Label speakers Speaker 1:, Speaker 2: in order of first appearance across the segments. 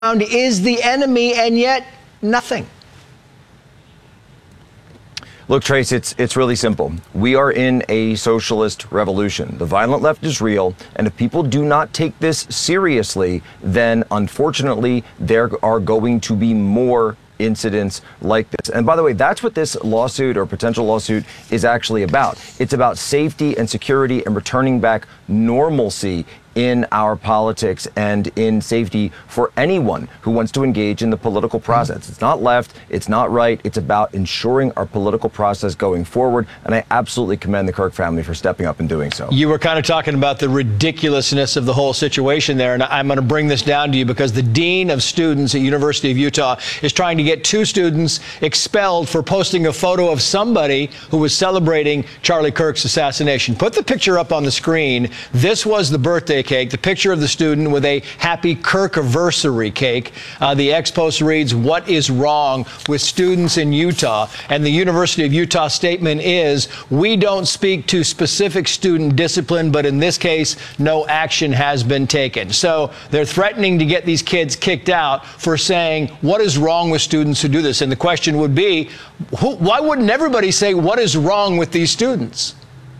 Speaker 1: is the enemy, and yet nothing.
Speaker 2: Look, Trace, it's really simple. We are in a socialist revolution. The violent left is real, and if people do not take this seriously, then unfortunately there are going to be more incidents like this. And by the way, that's what this lawsuit or potential lawsuit is actually about. It's about safety and security and returning back normalcy in our politics and in safety for anyone who wants to engage in the political process. It's not left, it's not right, it's about ensuring our political process going forward, and I absolutely commend the Kirk family for stepping up and doing so.
Speaker 1: You were kind of talking about the ridiculousness of the whole situation there, and I'm going to bring this down to you because the dean of students at University of Utah is trying to get 2 students expelled for posting a photo of somebody who was celebrating Charlie Kirk's assassination. Put the picture up on the screen. This was the birthday cake, the picture of the student with a happy Kirk-anniversary cake. The ex-post reads, "What is wrong with students in Utah?" And the University of Utah statement is, "We don't speak to specific student discipline, but in this case, no action has been taken." So they're threatening to get these kids kicked out for saying, what is wrong with students who do this? And the question would be, why wouldn't everybody say, what is wrong with these students?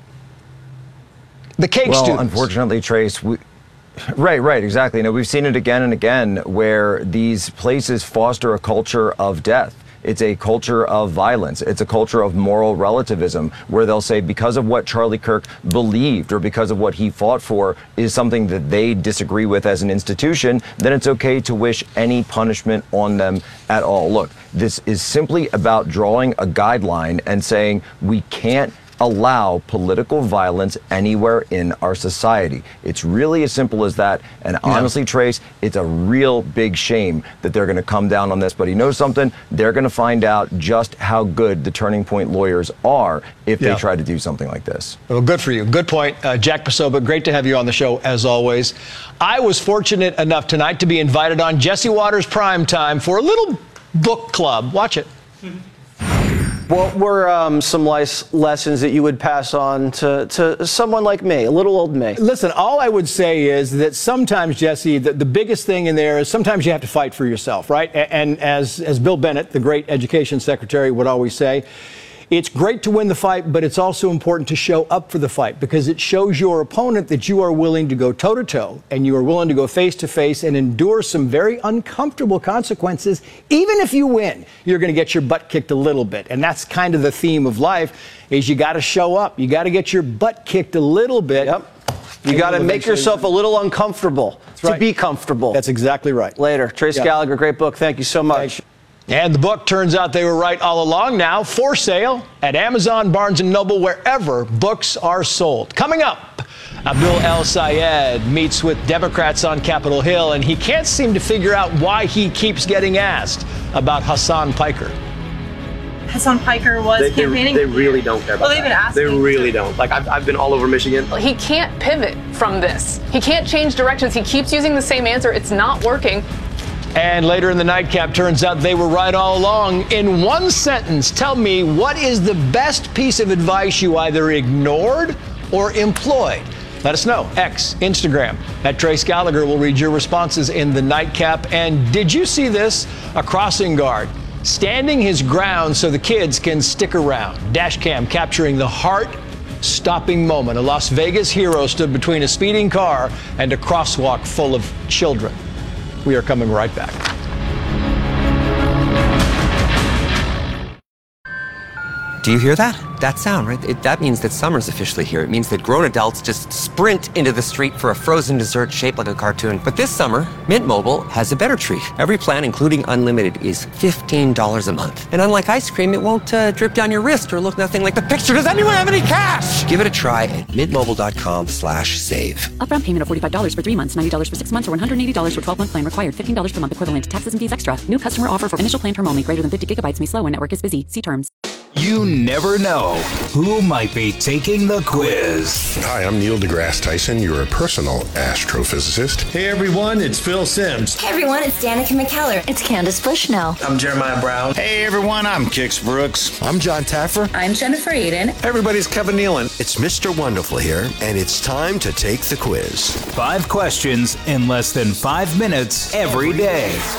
Speaker 1: The cake students.
Speaker 2: Well, unfortunately, Trace, right, exactly. You know, we've seen it again and again where these places foster a culture of death. It's a culture of violence. It's a culture of moral relativism where they'll say because of what Charlie Kirk believed or because of what he fought for is something that they disagree with as an institution, then it's okay to wish any punishment on them at all. Look, this is simply about drawing a guideline and saying we can't allow political violence anywhere in our society. It's really as simple as that. And honestly, Trace, it's a real big shame that they're going to come down on this. But you know something? They're going to find out just how good the Turning Point lawyers are if they try to do something like this. Well,
Speaker 1: good for you. Good point. Jack Posobiec, great to have you on the show as always. I was fortunate enough tonight to be invited on Jesse Watters Primetime for a little book club. Watch it.
Speaker 3: What were some lessons that you would pass on to someone like me, a little old me?
Speaker 4: Listen, all I would say is that sometimes, Jesse, the biggest thing in there is sometimes you have to fight for yourself, right? And as Bill Bennett, the great education secretary, would always say, it's great to win the fight, but it's also important to show up for the fight because it shows your opponent that you are willing to go toe-to-toe and you are willing to go face-to-face and endure some very uncomfortable consequences. Even if you win, you're going to get your butt kicked a little bit. And that's kind of the theme of life is you got to show up. You got to get your butt kicked a little bit.
Speaker 3: Yep. You got to make yourself a little uncomfortable to be comfortable.
Speaker 4: That's exactly right.
Speaker 3: Later. Trace Gallagher, great book. Thank you so much.
Speaker 1: And the book, turns out they were right all along, now for sale at Amazon, Barnes & Noble, wherever books are sold. Coming up, Abdul El-Sayed meets with Democrats on Capitol Hill, and he can't seem to figure out why he keeps getting asked about Hassan Piker.
Speaker 5: Hassan Piker was campaigning.
Speaker 6: They really don't care about
Speaker 5: they've been asking.
Speaker 6: They really don't. Like, I've been all over Michigan.
Speaker 7: He can't pivot from this. He can't change directions. He keeps using the same answer. It's not working.
Speaker 1: And later in the nightcap, turns out they were right all along. In one sentence, tell me, what is the best piece of advice you either ignored or employed? Let us know. X, Instagram, at Trace Gallagher. We'll read your responses in the nightcap. And did you see this? A crossing guard standing his ground so the kids can stick around. Dashcam capturing the heart-stopping moment. A Las Vegas hero stood between a speeding car and a crosswalk full of children. We are coming right back.
Speaker 8: Do you hear that? That sound, right? That means that summer's officially here. It means that grown adults just sprint into the street for a frozen dessert shaped like a cartoon. But this summer, Mint Mobile has a better treat. Every plan, including unlimited, is $15 a month. And unlike ice cream, it won't drip down your wrist or look nothing like the picture. Does anyone have any cash? Give it a try at mintmobile.com/save.
Speaker 9: Upfront payment of $45 for 3 months, $90 for 6 months, or $180 for 12-month plan required. $15 per month equivalent. Taxes and fees extra. New customer offer for initial plan term only. Greater than 50 gigabytes may slow when network is busy. See terms.
Speaker 10: You never know who might be taking the quiz.
Speaker 11: Hi, I'm Neil deGrasse Tyson, your personal astrophysicist.
Speaker 12: Hey everyone, it's Phil Sims.
Speaker 13: Hey everyone, it's Danica McKellar. It's Candace Bushnell.
Speaker 12: I'm Jeremiah Brown.
Speaker 14: Hey everyone, I'm Kix Brooks.
Speaker 15: I'm John Taffer.
Speaker 13: I'm Jennifer Aiden.
Speaker 14: Everybody's Kevin Nealon.
Speaker 16: It's Mr. Wonderful here, and it's time to take the quiz.
Speaker 10: 5 questions in less than 5 minutes every day.